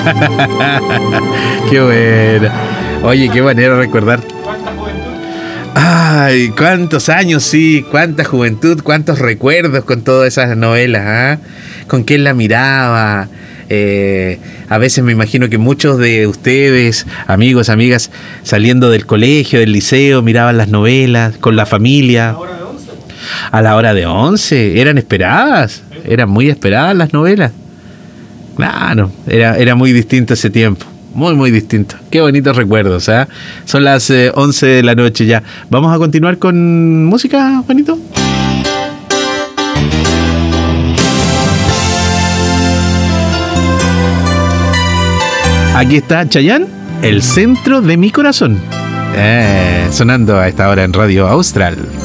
Qué bueno. Oye, qué manera de recordar. Ay, cuántos años, sí, cuánta juventud, cuántos recuerdos con todas esas novelas, ¿ah? Con quién la miraba. A veces me imagino que muchos de ustedes, amigos, amigas, saliendo del colegio, del liceo, miraban las novelas con la familia. A la hora de 11, eran esperadas, eran muy esperadas las novelas. Claro, era muy distinto ese tiempo. Muy, muy distinto. Qué bonitos recuerdos, ¿eh? Son las 11 de la noche ya. ¿Vamos a continuar con música, Juanito? Aquí está Chayanne, El centro de mi corazón. Sonando a esta hora en Radio Austral.